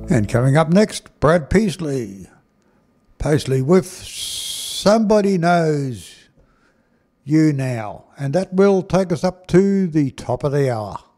And coming up next, Brad Paisley with Somebody Knows You Now. And that will take us up to the top of the hour.